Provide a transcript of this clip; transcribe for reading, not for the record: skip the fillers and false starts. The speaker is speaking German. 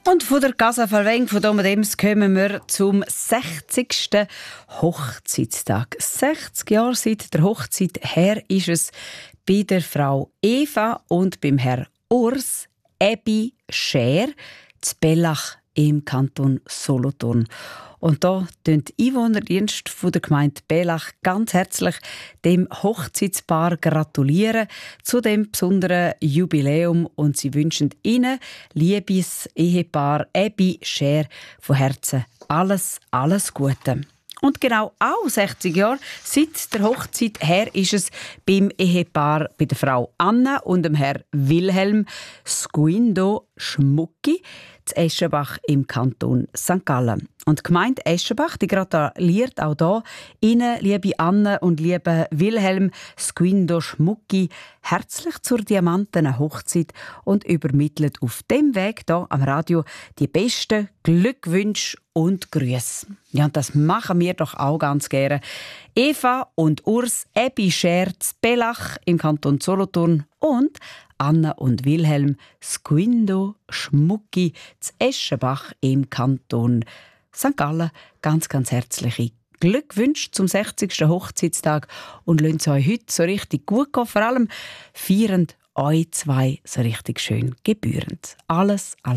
Und von der Casa Falveng, von Domadems, kommen wir zum 60. Hochzeitstag. 60 Jahre seit der Hochzeit her ist es bei der Frau Eva und beim Herr Urs Ebi Scher zu Bellach im Kanton Solothurn. Und da tun die Einwohnerdienst von der Gemeinde Bellach ganz herzlich dem Hochzeitspaar gratulieren zu dem besonderen Jubiläum und sie wünschen Ihnen, liebes Ehepaar Ebi Scher, von Herzen alles Gute. Und genau auch 60 Jahre seit der Hochzeit her ist es beim Ehepaar bei der Frau Anna und dem Herr Wilhelm Sguindo Schmucki zu Eschenbach im Kanton St. Gallen. Und die Gemeinde Eschenbach, die gratuliert auch hier Ihnen, liebe Anna und liebe Wilhelm Sguindo Schmucki, herzlich zur diamantenen Hochzeit und übermittelt auf dem Weg hier am Radio die besten Glückwünsche und Grüße. Ja, und das machen wir doch auch ganz gerne. Eva und Urs Ebi Scher zu Bellach im Kanton Solothurn und Anna und Wilhelm Sguindo Schmucki zu Eschenbach im Kanton St. Gallen. Ganz herzliche Glückwünsche zum 60. Hochzeitstag und lasst es euch heute so richtig gut gehen. Vor allem feierend euch zwei so richtig schön gebührend. Alles